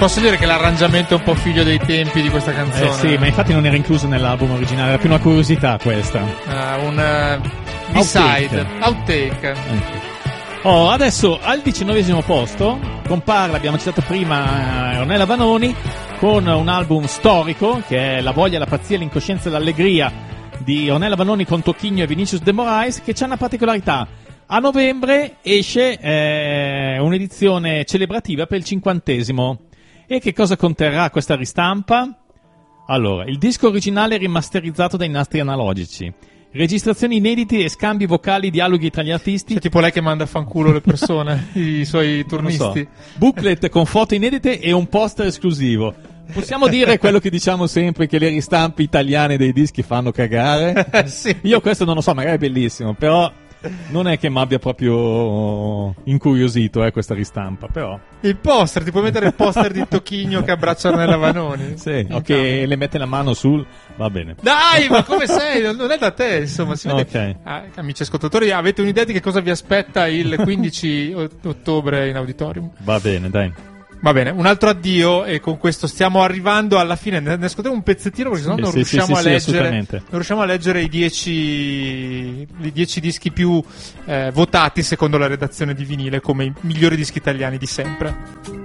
posso dire che l'arrangiamento è un po' figlio dei tempi di questa canzone. Sì, ma infatti non era incluso nell'album originale, era più una curiosità questa. Un B-side, outtake. Adesso al 19° posto compare, l'abbiamo citato prima, Ornella Vanoni con un album storico che è La voglia, la pazzia, l'incoscienza e l'allegria di Ornella Vanoni con Tocchigno e Vinicius de Moraes, che c'ha una particolarità. A novembre esce un'edizione celebrativa per il 50°. E che cosa conterrà questa ristampa? Allora, il disco originale rimasterizzato dai nastri analogici, registrazioni inedite e scambi vocali, dialoghi tra gli artisti. Cioè, tipo lei che manda a fanculo le persone, i suoi turnisti. Booklet con foto inedite e un poster esclusivo. Possiamo dire quello che diciamo sempre, che le ristampe italiane dei dischi fanno cagare? Sì. Io questo non lo so, magari è bellissimo, però non è che mi abbia proprio incuriosito questa ristampa, però. Il poster, ti puoi mettere il poster di Tocchigno che abbraccia Ornella Vanoni? Sì, o che le mette la mano sul... va bene. Dai, ma come sei? Non è da te, insomma. Si vede. Ok. Amici ascoltatori, avete un'idea di che cosa vi aspetta il 15 ottobre in auditorium? Va bene, dai. Va bene, un altro addio e con questo stiamo arrivando alla fine. Ne ascoltiamo un pezzettino perché sennò non riusciamo a leggere. Non riusciamo a leggere i 10 dischi più votati secondo la redazione di Vinile come i migliori dischi italiani di sempre.